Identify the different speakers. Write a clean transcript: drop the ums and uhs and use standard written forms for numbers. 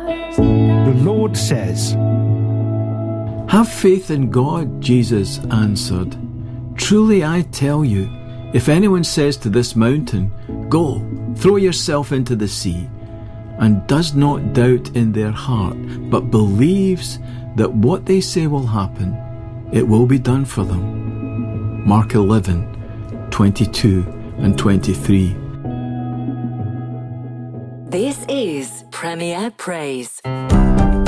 Speaker 1: The Lord says,
Speaker 2: "Have faith in God," Jesus answered. "Truly I tell you, if anyone says to this mountain, 'Go, throw yourself into the sea,' and does not doubt in their heart, but believes that what they say will happen, it will be done for them." Mark 11:22 and 23.
Speaker 3: This is Premier Praise.